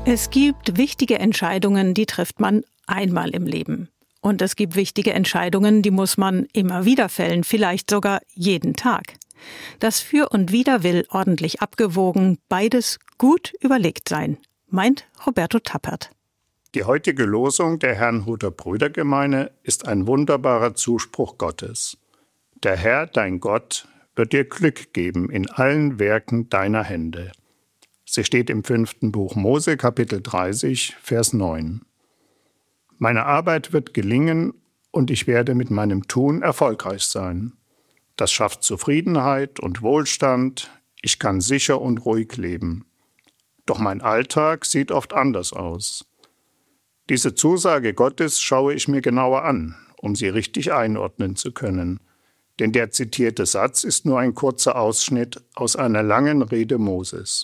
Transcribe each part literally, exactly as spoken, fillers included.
Es gibt wichtige Entscheidungen, die trifft man einmal im Leben. Und es gibt wichtige Entscheidungen, die muss man immer wieder fällen, vielleicht sogar jeden Tag. Das Für und Wider will ordentlich abgewogen, beides gut überlegt sein, meint Roberto Tappert. Die heutige Losung der Herrnhuter Brüdergemeine ist ein wunderbarer Zuspruch Gottes. Der Herr, dein Gott, wird dir Glück geben in allen Werken deiner Hände. Sie steht im fünften Buch Mose, Kapitel dreißig, Vers neun. Meine Arbeit wird gelingen und ich werde mit meinem Tun erfolgreich sein. Das schafft Zufriedenheit und Wohlstand. Ich kann sicher und ruhig leben. Doch mein Alltag sieht oft anders aus. Diese Zusage Gottes schaue ich mir genauer an, um sie richtig einordnen zu können. Denn der zitierte Satz ist nur ein kurzer Ausschnitt aus einer langen Rede Moses.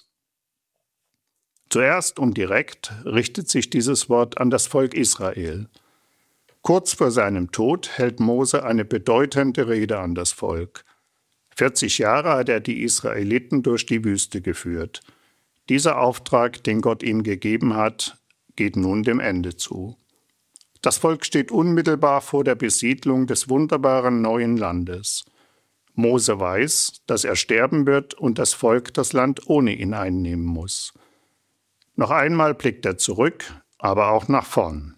Zuerst und direkt richtet sich dieses Wort an das Volk Israel. Kurz vor seinem Tod hält Mose eine bedeutende Rede an das Volk. vierzig Jahre hat er die Israeliten durch die Wüste geführt. Dieser Auftrag, den Gott ihm gegeben hat, geht nun dem Ende zu. Das Volk steht unmittelbar vor der Besiedlung des wunderbaren neuen Landes. Mose weiß, dass er sterben wird und das Volk das Land ohne ihn einnehmen muss. Noch einmal blickt er zurück, aber auch nach vorn.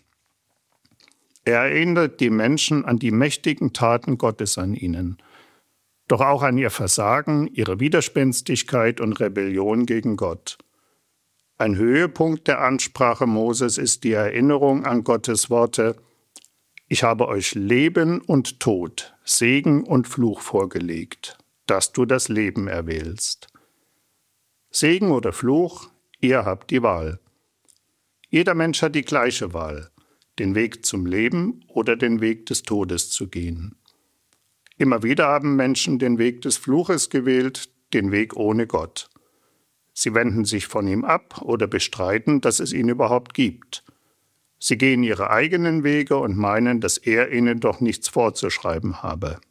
Er erinnert die Menschen an die mächtigen Taten Gottes an ihnen, doch auch an ihr Versagen, ihre Widerspenstigkeit und Rebellion gegen Gott. Ein Höhepunkt der Ansprache Moses ist die Erinnerung an Gottes Worte: Ich habe euch Leben und Tod, Segen und Fluch vorgelegt, dass du das Leben erwählst. Segen oder Fluch, ihr habt die Wahl. Jeder Mensch hat die gleiche Wahl, den Weg zum Leben oder den Weg des Todes zu gehen. Immer wieder haben Menschen den Weg des Fluches gewählt, den Weg ohne Gott. Sie wenden sich von ihm ab oder bestreiten, dass es ihn überhaupt gibt. Sie gehen ihre eigenen Wege und meinen, dass er ihnen doch nichts vorzuschreiben habe.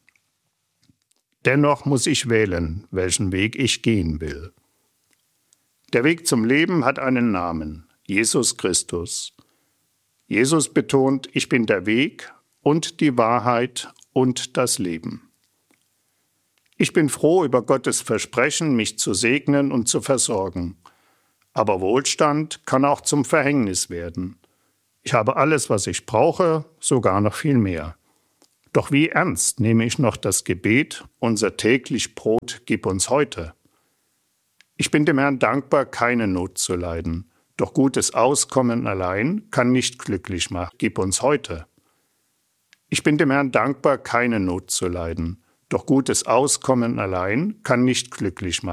Dennoch muss ich wählen, welchen Weg ich gehen will. Der Weg zum Leben hat einen Namen: Jesus Christus. Jesus betont: Ich bin der Weg und die Wahrheit und das Leben. Ich bin froh über Gottes Versprechen, mich zu segnen und zu versorgen. Aber Wohlstand kann auch zum Verhängnis werden. Ich habe alles, was ich brauche, sogar noch viel mehr. Doch wie ernst nehme ich noch das Gebet: Unser täglich Brot gib uns heute? Ich bin dem Herrn dankbar, keine Not zu leiden. Doch gutes Auskommen allein kann nicht glücklich machen. Gib uns heute. Ich bin dem Herrn dankbar, keine Not zu leiden. Doch gutes Auskommen allein kann nicht glücklich machen.